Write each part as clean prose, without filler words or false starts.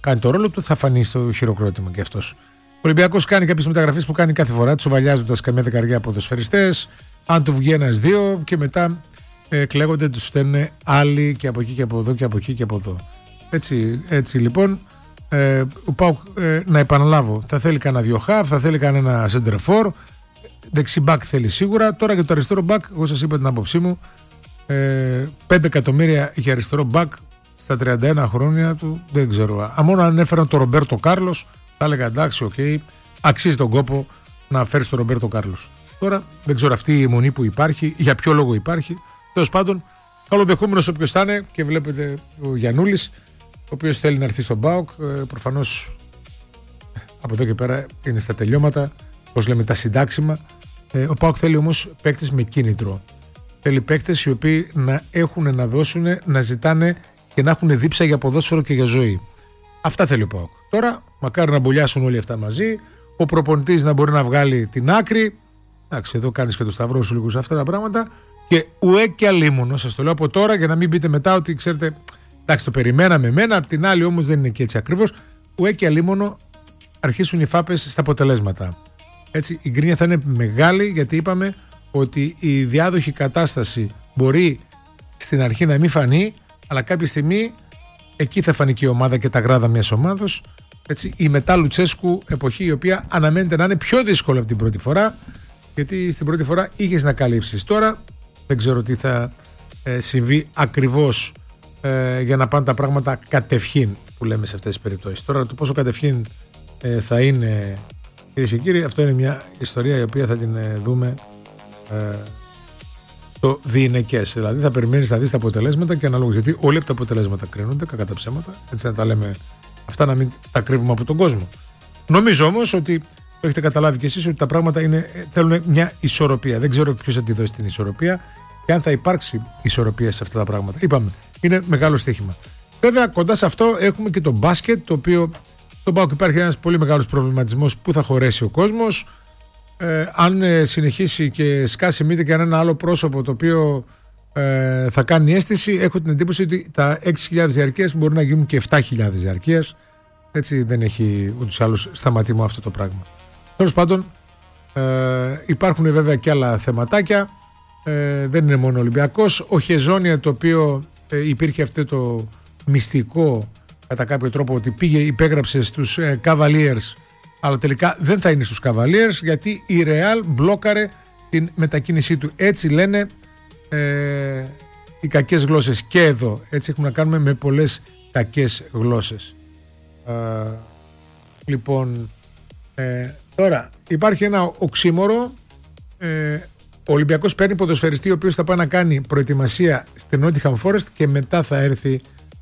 κάνει το ρόλο του, θα φανεί στο χειροκρότημα και αυτός. Ο Ολυμπιακός κάνει κάποιες μεταγραφές που κάνει κάθε φορά, τσουβαλιάζοντας καμιά δεκαριά ποδοσφαιριστές. Αν του βγει ένας-δύο και μετά κλαίγονται, τους στέλνουν άλλοι και από εκεί και από εδώ και από εκεί και από εδώ. Έτσι λοιπόν, ο ΠΑΟΚ, να επαναλάβω, θα θέλει κανένα δυο χαφ, θα θέλει κανένα σεντερφόρ, δεξιμπάκ θέλει σίγουρα. Τώρα για το αριστερό μπακ, εγώ σας είπα την άποψή μου, 5 εκατομμύρια για αριστερό μπακ στα 31 χρόνια του, δεν ξέρω. Μόνο αν έφεραν τον Ρομπέρτο Κάρλος, θα έλεγα εντάξει, οκ, αξίζει τον κόπο να φέρεις τον Ρομπέρτο Κάρλος. Τώρα δεν ξέρω αυτή η αιμονή που υπάρχει, για ποιο λόγο υπάρχει. Τέλος πάντων, καλοδεχούμενος όποιος θα είναι, και βλέπετε ο Γιαννούλης, ο οποίος θέλει να έρθει στον ΠΑΟΚ. Προφανώς από εδώ και πέρα είναι στα τελειώματα, όπως λέμε, τα συντάξιμα. Ο ΠΑΟΚ θέλει όμως παίκτες με κίνητρο. Θέλει παίκτες οι οποίοι να έχουν να δώσουν, να ζητάνε και να έχουν δίψα για ποδόσφαιρο και για ζωή. Αυτά θέλει ο ΠΑΟΚ. Τώρα, μακάρι να μπουλιάσουν όλοι αυτά μαζί. Ο προπονητής να μπορεί να βγάλει την άκρη. Εντάξει, εδώ κάνεις και το σταυρό σου λίγο σε αυτά τα πράγματα. Και ουέ και αλίμονο, σας το λέω από τώρα για να μην πείτε μετά ότι ξέρετε, εντάξει, το περιμέναμε εμένα, απ' την άλλη όμως δεν είναι και έτσι ακριβώς. Ουέ και αλίμονο, αρχίσουν οι φάπες στα αποτελέσματα. Έτσι, η γκρίνια θα είναι μεγάλη, γιατί είπαμε ότι η διάδοχη κατάσταση μπορεί στην αρχή να μην φανεί, αλλά κάποια στιγμή εκεί θα φανεί και η ομάδα και τα γράδα μιας ομάδος. Έτσι, η μετά Λουτσέσκου εποχή, η οποία αναμένεται να είναι πιο δύσκολη από την πρώτη φορά, γιατί στην πρώτη φορά είχες να καλύψεις. Τώρα δεν ξέρω τι θα συμβεί ακριβώς για να πάνε τα πράγματα κατευχήν, που λέμε σε αυτές τις περιπτώσεις. Τώρα το πόσο κατευχήν θα είναι, κυρίες και κύριοι, αυτό είναι μια ιστορία η οποία θα την δούμε στο διηνεκές. Δηλαδή θα περιμένεις να δεις τα αποτελέσματα και αναλόγως, γιατί όλοι από τα αποτελέσματα κρίνονται, κακά τα ψέματα, έτσι να τα λέμε αυτά, να μην τα κρύβουμε από τον κόσμο. Νομίζω όμως ότι το έχετε καταλάβει κι εσείς ότι τα πράγματα θέλουν μια ισορροπία. Δεν ξέρω ποιος θα τη δώσει την ισορροπία και αν θα υπάρξει ισορροπία σε αυτά τα πράγματα. Είπαμε, είναι μεγάλο στοίχημα. Βέβαια, κοντά σε αυτό έχουμε και το μπάσκετ, το οποίο στον ΠΑΟΚ υπάρχει ένας πολύ μεγάλος προβληματισμός που θα χωρέσει ο κόσμος. Αν συνεχίσει και σκάσει μύτη και ένα άλλο πρόσωπο το οποίο θα κάνει αίσθηση, έχω την εντύπωση ότι τα 6.000 διαρκείας μπορεί να γίνουν και 7.000 διαρκείας. Έτσι δεν έχει ούτως ή άλλως σταματήμου αυτό το πράγμα. Τέλος πάντων, υπάρχουν βέβαια και άλλα θεματάκια. Δεν είναι μόνο Ολυμπιακός. Ο Χεζόνια, το οποίο υπήρχε αυτό το μυστικό κατά κάποιο τρόπο ότι πήγε, υπέγραψε στους Cavaliers, αλλά τελικά δεν θα είναι στους Cavaliers, γιατί η Real μπλόκαρε την μετακίνησή του. Έτσι λένε οι κακές γλώσσες. Και εδώ έτσι έχουμε να κάνουμε με πολλές κακές γλώσσες. Λοιπόν, τώρα υπάρχει ένα οξύμορο. Ο Ολυμπιακός παίρνει ποδοσφαιριστή ο οποίος θα πάει να κάνει προετοιμασία στην Nottingham Forest και μετά θα έρθει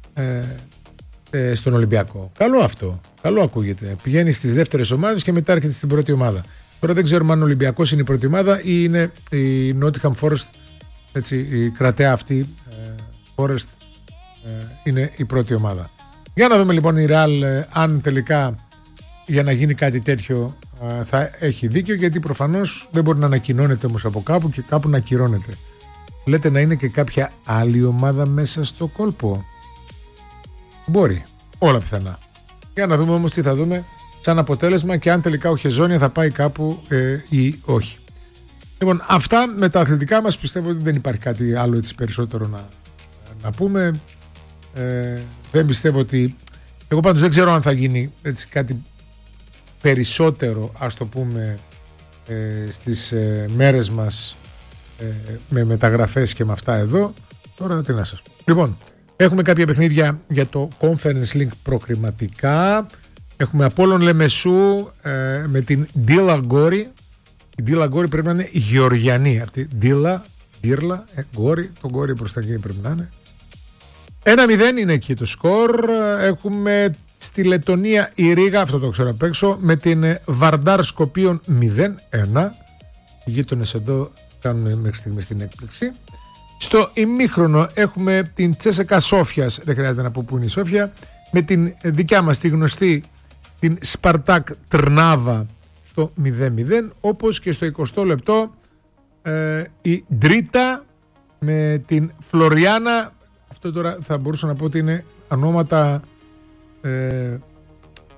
στον Ολυμπιακό. Καλό αυτό, καλό ακούγεται. Πηγαίνει στις δεύτερες ομάδες και μετά έρχεται στην πρώτη ομάδα. Τώρα δεν ξέρουμε αν ο Ολυμπιακός είναι η πρώτη ομάδα ή είναι η Nottingham Forest, έτσι, η κρατέα αυτή Forest είναι η πρώτη ομάδα. Για να δούμε λοιπόν η Real αν τελικά για να γίνει κάτι τέτοιο θα έχει δίκιο, γιατί προφανώς δεν μπορεί να ανακοινώνεται όμως από κάπου και κάπου να ακυρώνεται. Λέτε να είναι και κάποια άλλη ομάδα μέσα στο κόλπο. Μπορεί, όλα πιθανά. Για να δούμε όμως τι θα δούμε σαν αποτέλεσμα και αν τελικά ο Χεζόνια θα πάει κάπου ή όχι. Λοιπόν, αυτά με τα αθλητικά μας, πιστεύω ότι δεν υπάρχει κάτι άλλο έτσι περισσότερο να πούμε. Δεν πιστεύω ότι... Εγώ πάντως δεν ξέρω αν θα γίνει έτσι κάτι περισσότερο, ας το πούμε, στις μέρες μας με μεταγραφές και με αυτά εδώ. Τώρα τι να σας πω. Λοιπόν, έχουμε κάποια παιχνίδια για το Conference League προκριματικά. Έχουμε Απόλλων Λεμεσού με την Ντίλα Γκόρη. Η Ντίλα Γκόρη πρέπει να είναι γεωργιανή. Αυτή Ντίλα, Γκόρη, το Γκόρη προς τα εκεί πρέπει να είναι. 1-0 είναι εκεί το σκορ. Έχουμε στη Λετωνία η Ρήγα, αυτό το ξέρω απ' έξω, με την Βαρντάρ Σκοπίων 0-1. Οι γείτονες εδώ κάνουν μέχρι στιγμής την έκπληξη. Στο ημίχρονο έχουμε την Τσέσεκα Σόφιας, δεν χρειάζεται να πω που είναι η Σόφια, με την δικιά μας τη γνωστή την Σπαρτάκ Τρνάβα στο 0-0, όπως και στο 20 λεπτό η Ντρίτα με την Φλωριάνα. Αυτό τώρα θα μπορούσα να πω ότι είναι ονόματα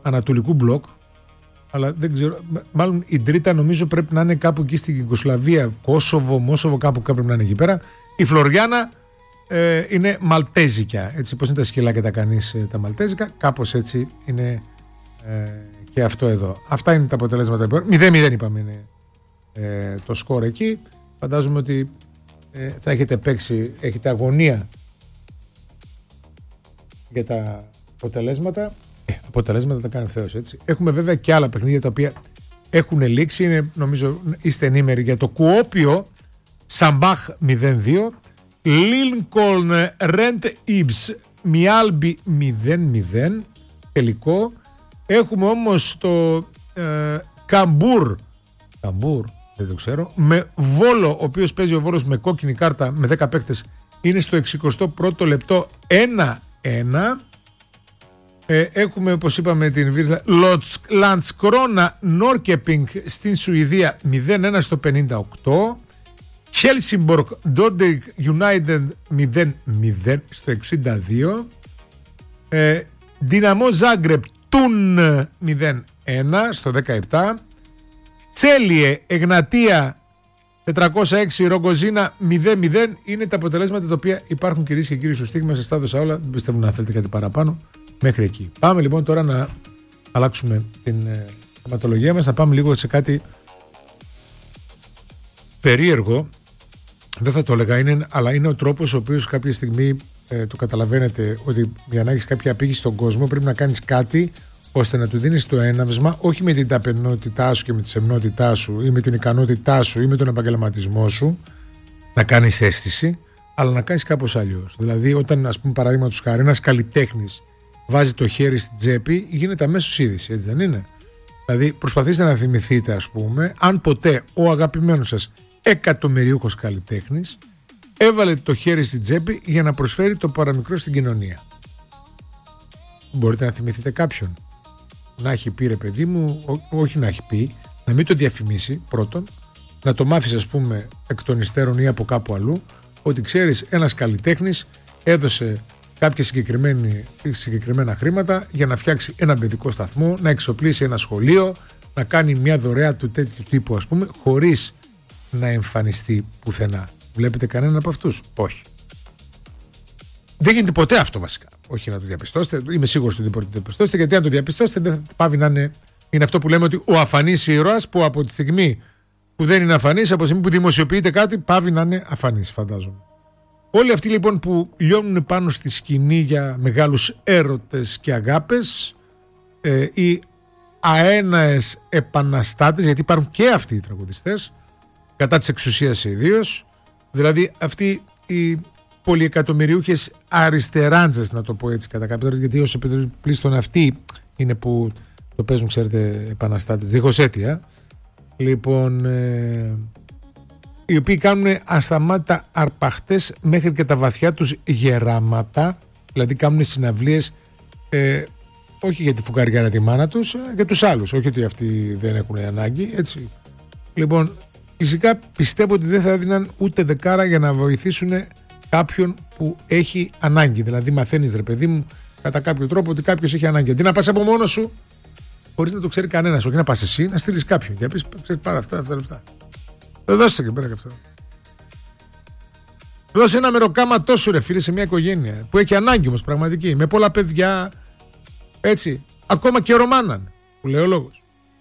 ανατολικού μπλοκ, αλλά δεν ξέρω, μάλλον η Τρίτα νομίζω πρέπει να είναι κάπου εκεί στην Ιουγκοσλαβία, Κόσοβο, Μόσοβο, κάπου πρέπει να είναι εκεί πέρα. Η Φλωριάνα είναι μαλτέζικα, έτσι πώς είναι τα σκυλάκια τα κανείς τα μαλτέζικα, κάπως έτσι είναι και αυτό εδώ. Αυτά είναι τα αποτελέσματα. 0-0 είπαμε είναι το σκορ εκεί. Φαντάζομαι ότι θα έχετε παίξει, έχετε αγωνία για τα αποτελέσματα. Αποτελέσματα τα κάνει ευθέως, έτσι. Έχουμε βέβαια και άλλα παιχνίδια τα οποία έχουν λήξει. Είναι, νομίζω είστε ενήμεροι για το Κουόπιο Σαμπάχ 0-2, Λίνκολν Ρεντ Ιμπς Μιάλμπι 0-0 τελικό. Έχουμε όμως το Καμπούρ, δεν το ξέρω, με Βόλο, ο οποίος παίζει ο Βόλος με κόκκινη κάρτα με 10 παίκτες, είναι στο 61ο λεπτό 1-1. Έχουμε, όπως είπαμε, την Βίρθα Λαντσκρόνα Νόρκεπινγκ στην Σουηδία 0-1 στο 58. Χέλσιμπορκ Ντόντεκ United 0-0 στο 62. Δυναμό Ζάγκρεπ Τουν 0-1 στο 17. Τσέλιε Εγνατία 406 Ρογκοζίνα 0-0. Είναι τα αποτελέσματα τα οποία υπάρχουν, κυρίες και κύριοι, στο στίγμα. Σας τα έδωσα όλα. Δεν πιστεύω να θέλετε κάτι παραπάνω. Μέχρι εκεί. Πάμε λοιπόν τώρα να αλλάξουμε την θεματολογία μας, να πάμε λίγο σε κάτι περίεργο. Δεν θα το έλεγα, αλλά είναι ο τρόπος ο οποίος κάποια στιγμή το καταλαβαίνετε ότι για να έχεις κάποια απήγηση στον κόσμο πρέπει να κάνεις κάτι ώστε να του δίνεις το έναυσμα, όχι με την ταπεινότητά σου και με τη σεμνότητά σου ή με την ικανότητά σου ή με τον επαγγελματισμό σου να κάνεις αίσθηση, αλλά να κάνεις κάπως αλλιώς. Δηλαδή όταν, ας πούμε, παραδείγματος χάρη, ένας καλλιτέχνης βάζει το χέρι στην τσέπη, γίνεται αμέσως είδηση, έτσι δεν είναι? Δηλαδή προσπαθήστε να θυμηθείτε, ας πούμε, αν ποτέ ο αγαπημένος σας εκατομμυριούχος καλλιτέχνης έβαλε το χέρι στην τσέπη για να προσφέρει το παραμικρό στην κοινωνία. Μπορείτε να θυμηθείτε κάποιον να έχει πει, ρε παιδί μου, όχι να έχει πει, να μην το διαφημίσει πρώτον, να το μάθεις, ας πούμε, εκ των υστέρων ή από κάπου αλλού, ότι ξέρεις, ένας καλλιτέχνης έδωσε κάποια συγκεκριμένα χρήματα για να φτιάξει ένα παιδικό σταθμό, να εξοπλίσει ένα σχολείο, να κάνει μια δωρεά του τέτοιου τύπου, ας πούμε, χωρίς να εμφανιστεί πουθενά. Βλέπετε κανέναν από αυτούς? Όχι. Δεν γίνεται ποτέ αυτό βασικά. Όχι να το διαπιστώσετε. Είμαι σίγουρος ότι δεν μπορείτε να το διαπιστώσετε, γιατί αν το διαπιστώσετε δεν θα πάβει να είναι. Είναι αυτό που λέμε ότι ο αφανής ήρωας, που από τη στιγμή που δεν είναι αφανής, από τη στιγμή που δημοσιοποιείται κάτι, πάβει να είναι αφανής, φαντάζομαι. Όλοι αυτοί λοιπόν που λιώνουν πάνω στη σκηνή για μεγάλους έρωτες και αγάπες, οι αέναες επαναστάτες, γιατί υπάρχουν και αυτοί οι τραγουδιστές, κατά της εξουσίας ιδίως, δηλαδή αυτοί οι πολυεκατομμυριούχες αριστεράντζες, να το πω έτσι κατά κάποιο τρόπο, γιατί ως επιτοπλίστων αυτοί είναι που το παίζουν, ξέρετε, επαναστάτες, δίχως αίτια. Λοιπόν, οι οποίοι κάνουν ασταμάτητα αρπαχτές μέχρι και τα βαθιά τους γεράματα, δηλαδή κάνουν συναυλίες, όχι για τη φουκαριά τη μάνα τους, για τους άλλους, όχι ότι αυτοί δεν έχουν ανάγκη, έτσι. Λοιπόν, φυσικά πιστεύω ότι δεν θα έδιναν ούτε δεκάρα για να βοηθήσουν κάποιον που έχει ανάγκη. Δηλαδή μαθαίνεις, ρε παιδί μου, κατά κάποιο τρόπο ότι κάποιος έχει ανάγκη. Αντί να πας από μόνος σου, χωρίς να το ξέρει κανένας, όχι να πας εσύ, να στείλεις κάποιον και να πεις, ξέρεις, πάρα αυτά. Δώστε και πέρα και αυτά. Δώσε ένα μεροκάμα τόσο, ρε φίλε, σε μια οικογένεια που έχει ανάγκη όμως πραγματική, με πολλά παιδιά, έτσι, ακόμα και ρομάναν, που λέει ο λόγος.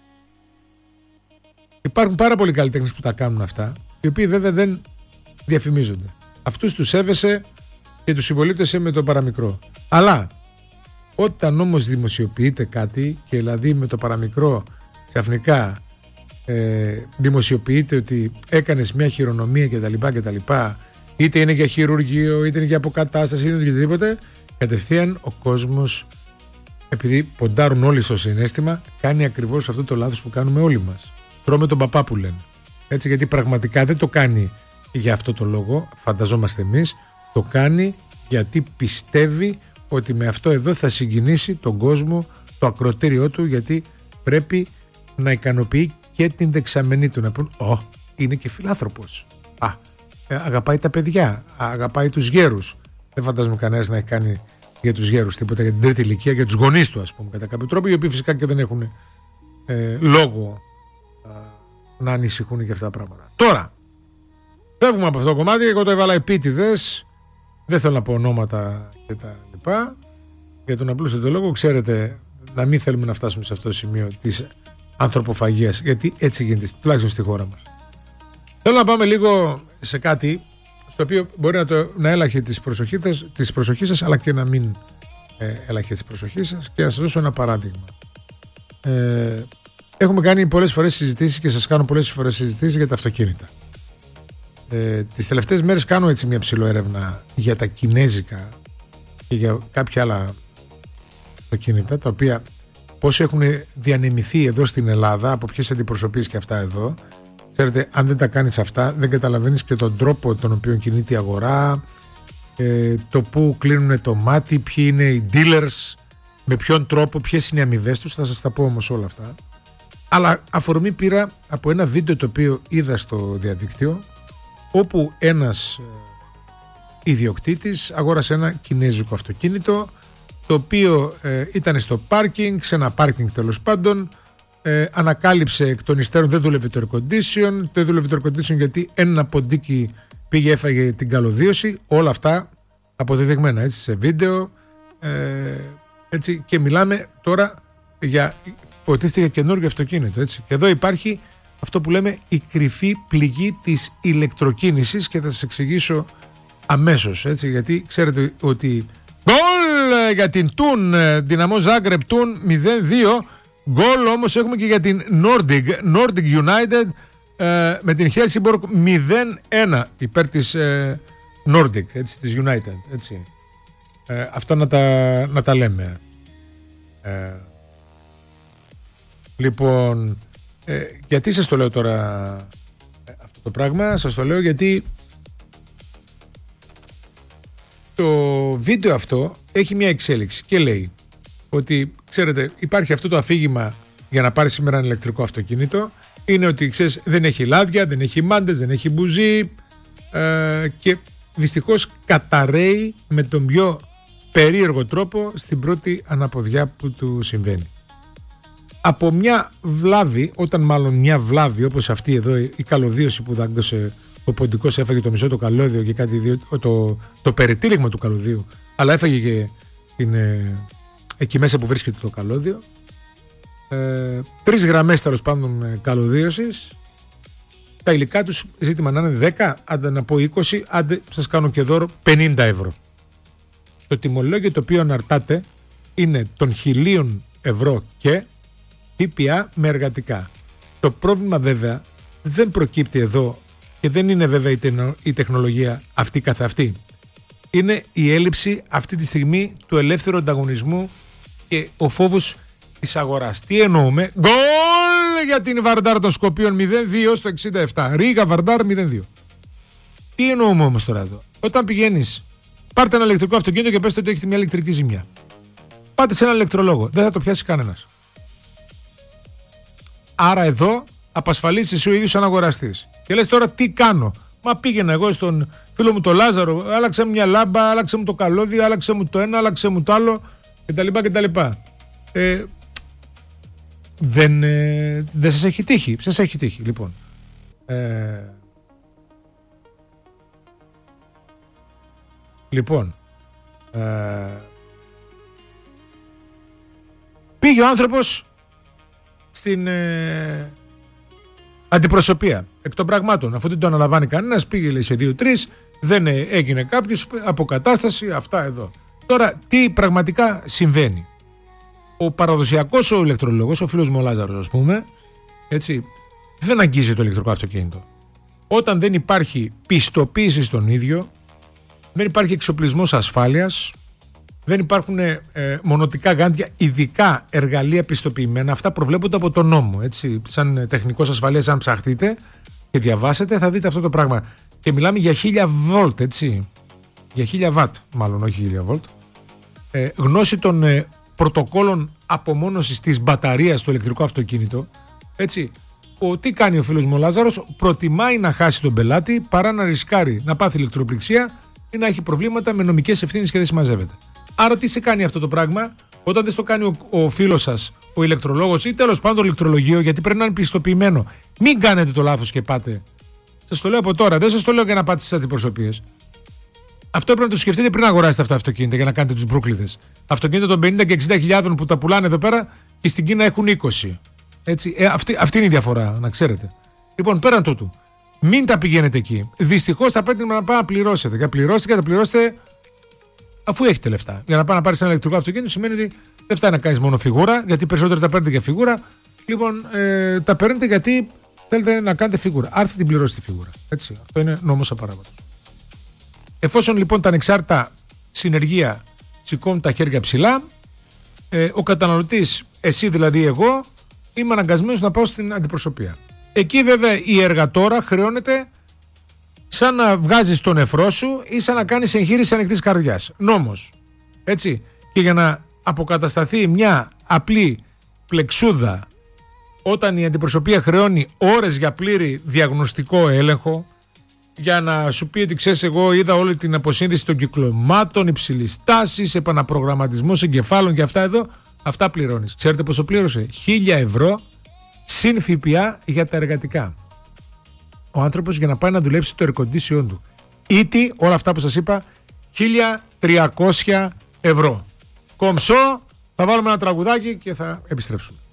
Υπάρχουν πάρα πολλοί καλλιτέχνες που τα κάνουν αυτά, οι οποίοι βέβαια δεν διαφημίζονται. Αυτούς τους σέβεσαι και τους συμπολίπτεσαι με το παραμικρό. Αλλά όταν όμως δημοσιοποιείται κάτι, και δηλαδή με το παραμικρό ξαφνικά δημοσιοποιείται ότι έκανες μια χειρονομία κτλ, είτε είναι για χειρουργείο, είτε είναι για αποκατάσταση, είτε οτιδήποτε, κατευθείαν ο κόσμος, επειδή ποντάρουν όλοι στο συναίσθημα, κάνει ακριβώς αυτό το λάθος που κάνουμε όλοι μας. Τρώμε τον παπά που λένε. Έτσι, γιατί πραγματικά δεν το κάνει για αυτό το λόγο, φανταζόμαστε εμείς, το κάνει γιατί πιστεύει ότι με αυτό εδώ θα συγκινήσει τον κόσμο, το ακροτήριό του, γιατί πρέπει να ικανοποιεί και την δεξαμενή του, να πούν είναι και φιλάνθρωπος, αγαπάει τα παιδιά, αγαπάει τους γέρους. Δεν φαντάζομαι κανένας να έχει κάνει για τους γέρους τίποτα, για την τρίτη ηλικία, για τους γονείς του, ας πούμε, κατά κάποιο τρόπο, οι οποίοι φυσικά και δεν έχουν λόγο να ανησυχούν για αυτά τα πράγματα. Τώρα, φεύγουμε από αυτό το κομμάτι. Εγώ το έβαλα επίτηδες, δεν θέλω να πω ονόματα και τα λοιπά, για τον απλούστατο λόγο, ξέρετε, να μην θέλουμε να φτάσουμε σε αυτό το σημείο της ανθρωποφαγίας, γιατί έτσι γίνεται, τουλάχιστον στη χώρα μας. Θέλω να πάμε λίγο σε κάτι στο οποίο μπορεί να έλαχε της προσοχής σας, αλλά και να μην έλαχε της προσοχής σας, και να σας δώσω ένα παράδειγμα. Έχουμε κάνει πολλές φορές συζητήσεις και σας κάνω πολλές φορές συζητήσεις για τα αυτοκίνητα. Τις τελευταίες μέρες κάνω έτσι μια ψηλοέρευνα για τα κινέζικα και για κάποια άλλα αυτοκίνητα, τα οποία πώς έχουν διανεμηθεί εδώ στην Ελλάδα, από ποιες αντιπροσωπείες και αυτά εδώ. Ξέρετε, αν δεν τα κάνεις αυτά, δεν καταλαβαίνεις και τον τρόπο τον οποίο κινείται η αγορά, το που κλείνουν το μάτι, ποιοι είναι οι dealers, με ποιον τρόπο, ποιες είναι οι αμοιβές τους. Θα σας τα πω όμως όλα αυτά. Αλλά αφορμή πήρα από ένα βίντεο το οποίο είδα στο διαδίκτυο, όπου ένας ιδιοκτήτης αγόρασε ένα κινέζικο αυτοκίνητο, το οποίο ήταν στο πάρκινγκ, σε ένα πάρκινγκ τέλος πάντων. Ανακάλυψε εκ των υστέρων δεν δούλευε το air condition. Δεν δούλευε το air condition γιατί ένα ποντίκι πήγε, έφαγε την καλωδίωση. Όλα αυτά αποδεδειγμένα έτσι σε βίντεο, έτσι, και μιλάμε τώρα για υποτίθεται καινούργιο αυτοκίνητο, έτσι. Και εδώ υπάρχει αυτό που λέμε η κρυφή πληγή της ηλεκτροκίνησης, και θα σας εξηγήσω αμέσως, έτσι, γιατί ξέρετε ότι γκολ για την Τουν, Δυναμό Ζάγκρεπ Τουν 0-2. Γκολ όμως έχουμε και για την Nordic United με την Helsingborg 0-1 υπέρ της Nordic, έτσι, της United, έτσι. Αυτό να τα λέμε. Λοιπόν, γιατί σας το λέω τώρα αυτό το πράγμα? Σας το λέω γιατί το βίντεο αυτό έχει μια εξέλιξη και λέει ότι, ξέρετε, υπάρχει αυτό το αφήγημα για να πάρει σήμερα ένα ηλεκτρικό αυτοκίνητο. Είναι ότι, ξέρεις, δεν έχει λάδια, δεν έχει μάντες, δεν έχει μπουζί, και δυστυχώς καταρρέει με τον πιο περίεργο τρόπο στην πρώτη αναποδιά που του συμβαίνει. Από μια βλάβη, όταν μάλλον μια βλάβη όπως αυτή εδώ, η καλωδίωση που δάγκωσε ο ποντικός, έφαγε το μισό το καλώδιο και κάτι το περιτύλιγμα του καλωδίου, αλλά έφαγε και εκεί μέσα που βρίσκεται το καλώδιο. 3 γραμμές τέλος πάντων καλωδίωσης. Τα υλικά τους ζήτημα να είναι 10, άντε να πω 20, άντε σας κάνω και δώρο 50 ευρώ. Το τιμολόγιο το οποίο αναρτάτε είναι των 1.000 ευρώ και ΦΠΑ με εργατικά. Το πρόβλημα βέβαια δεν προκύπτει εδώ και δεν είναι βέβαια η τεχνολογία αυτή καθ' αυτή. Είναι η έλλειψη αυτή τη στιγμή του ελεύθερου ανταγωνισμού και ο φόβος της αγοράς. Τι εννοούμε? Γκολ για την Βαρντάρ των Σκοπίων 0-2 στο 67. Ρίγα Βαρντάρ 0-2. Τι εννοούμε όμως τώρα εδώ? Όταν πηγαίνεις, πάρτε ένα ηλεκτρικό αυτοκίνητο και πέστε ότι έχετε μια ηλεκτρική ζημιά. Πάτε σε ένα ηλεκτρολόγο. Δεν θα το πιάσει κανένας. Άρα εδώ απασφαλίσεις εσύ ο ίδιος σαν αγοραστής. Και λες τώρα τι κάνω? Μα πήγαινα εγώ στον φίλο μου τον Λάζαρο, άλλαξε μου μια λάμπα, άλλαξε μου το καλώδιο, άλλαξε μου το ένα, άλλαξε μου το άλλο κτλ. Δεν σας έχει τύχει? Σας έχει τύχει, λοιπόν. Πήγε ο άνθρωπος στην αντιπροσωπεία εκ των πραγμάτων, αφού δεν το αναλαμβάνει κανένας, πήγε λέει σε 2-3, δεν έγινε κάποιος, αποκατάσταση, αυτά εδώ. Τώρα τι πραγματικά συμβαίνει? Ο παραδοσιακός ο ηλεκτρολόγος, ο φίλος μου ο Λάζαρος ας πούμε, έτσι, δεν αγγίζει το ηλεκτρικό αυτοκίνητο. Όταν δεν υπάρχει πιστοποίηση στον ίδιο, δεν υπάρχει εξοπλισμός ασφάλειας, δεν υπάρχουν μονοτικά γάντια, ειδικά εργαλεία πιστοποιημένα. Αυτά προβλέπονται από τον νόμο. Έτσι. Σαν τεχνικός ασφαλείας, αν ψαχτείτε και διαβάσετε, θα δείτε αυτό το πράγμα. Και μιλάμε για 1000 βολτ, έτσι. Για 1000 βατ, μάλλον, όχι 1000 βολτ. Γνώση των πρωτοκόλων απομόνωσης της μπαταρίας στο ηλεκτρικό αυτοκίνητο. Έτσι. Τι κάνει ο φίλος μου ο Λάζαρος? Προτιμάει να χάσει τον πελάτη παρά να ρισκάρει να πάθει ηλεκτροπληξία ή να έχει προβλήματα με νομικές ευθύνες και δεν συμμαζεύεται. Άρα τι σε κάνει αυτό το πράγμα? Όταν δεν στο κάνει ο φίλος σας, ο ηλεκτρολόγος ή τέλος πάντων το ηλεκτρολογείο, γιατί πρέπει να είναι πιστοποιημένο. Μην κάνετε το λάθος και πάτε. Σας το λέω από τώρα, δεν σας το λέω για να πάτε στις αντιπροσωπείες. Αυτό πρέπει να το σκεφτείτε πριν αγοράσετε αυτά τα αυτοκίνητα για να κάνετε τους μπρούκλιδες. Αυτοκίνητα των 50 και 60 χιλιάδων που τα πουλάνε εδώ πέρα και στην Κίνα έχουν 20. Έτσι, αυτή είναι η διαφορά, να ξέρετε. Λοιπόν, πέραν τούτου, μην τα πηγαίνετε εκεί. Δυστυχώς θα πρέπει να πάτε να πληρώσετε. Για πληρώσετε και θα πληρώσετε αφού έχετε λεφτά. Για να πάει να πάρει ένα ηλεκτρικό αυτοκίνητο σημαίνει ότι δεν φτάνει να κάνει μόνο φιγούρα, γιατί περισσότερο τα παίρνετε για φιγούρα. Λοιπόν, τα παίρνετε γιατί θέλετε να κάνετε φιγούρα. Άρα την πληρώσετε τη φιγούρα. Έτσι, αυτό είναι νόμος απαράβατος. Εφόσον λοιπόν τα ανεξάρτητα συνεργεία σηκώνουν τα χέρια ψηλά, ο καταναλωτής, εσύ δηλαδή εγώ, είμαι αναγκασμένος να πάω στην αντιπροσωπεία. Εκεί βέβαια η εργατόρα χρεώνεται σαν να βγάζεις τον νεφρό σου ή σαν να κάνεις εγχείρηση ανοιχτής καρδιάς. Νόμος. Έτσι. Και για να αποκατασταθεί μια απλή πλεξούδα όταν η αντιπροσωπεία χρεώνει ώρες για πλήρη διαγνωστικό έλεγχο, για να σου πει ότι ξέρεις, εγώ είδα όλη την αποσύνδεση των κυκλωμάτων, υψηλής τάσης, επαναπρογραμματισμός εγκεφάλων και αυτά εδώ, αυτά πληρώνεις. Ξέρετε πόσο πλήρωσε? 1.000 ευρώ συν ΦΠΑ για τα εργατικά. Ο άνθρωπος για να πάει να δουλέψει το air condition του. Ήτι, όλα αυτά που σας είπα, 1.300 ευρώ. Κομψό, θα βάλουμε ένα τραγουδάκι και θα επιστρέψουμε.